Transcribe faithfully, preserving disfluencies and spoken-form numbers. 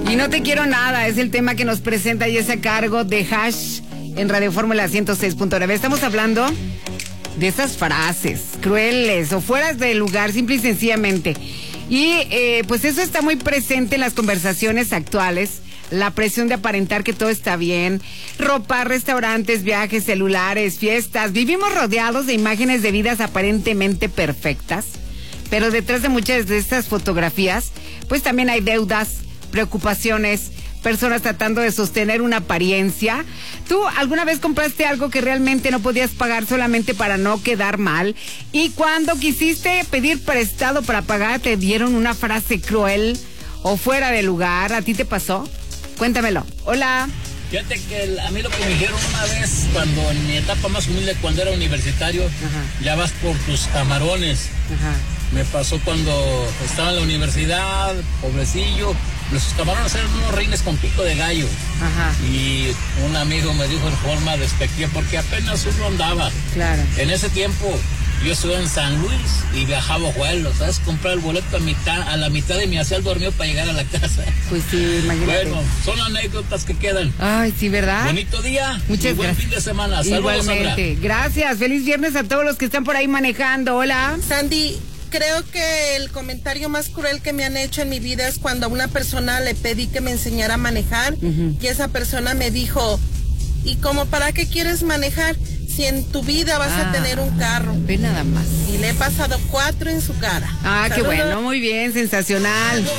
Y no te quiero nada, es el tema que nos presenta y es a cargo de Hash en Radio Fórmula ciento seis punto nueve. Estamos hablando de esas frases crueles o fueras de lugar, simple y sencillamente. Y eh, pues eso está muy presente en las conversaciones actuales. La presión de aparentar que todo está bien, ropa, restaurantes, viajes, celulares, fiestas. Vivimos rodeados de imágenes de vidas aparentemente perfectas, pero detrás de muchas de estas fotografías, pues también hay deudas, preocupaciones, personas tratando de sostener una apariencia. ¿Tú alguna vez compraste algo que realmente no podías pagar solamente para no quedar mal? Y cuando quisiste pedir prestado para pagar, te dieron una frase cruel o fuera de lugar. ¿A ti te pasó? Cuéntamelo. Hola. Fíjate que a mí lo que me dijeron una vez, cuando en mi etapa más humilde, cuando era universitario, ajá, ya vas por tus camarones. Ajá. Me pasó cuando estaba en la universidad, pobrecillo, los camarones eran unos reines con pico de gallo. Ajá. Y un amigo me dijo en forma despectiva, porque apenas uno andaba. Claro. En ese tiempo yo estuve en San Luis y viajaba a vuelos, ¿sabes? Comprar el boleto a mitad, a la mitad de mi hacía el dormido para llegar a la casa. Pues sí, imagínate. Bueno, son anécdotas que quedan. Ay, sí, ¿verdad? Bonito día. Muchas y buen gracias. fin de semana. Saludos, igualmente. Sandra. Gracias. Feliz viernes a todos los que están por ahí manejando. Hola. Sandy, creo que el comentario más cruel que me han hecho en mi vida es cuando a una persona le pedí que me enseñara a manejar, uh-huh, y esa persona me dijo, ¿y cómo para qué quieres manejar si en tu vida vas ah, a tener un carro? Ve nada más. Y le he pasado cuatro en su cara. Ah, Saludos. Qué bueno, muy bien, sensacional.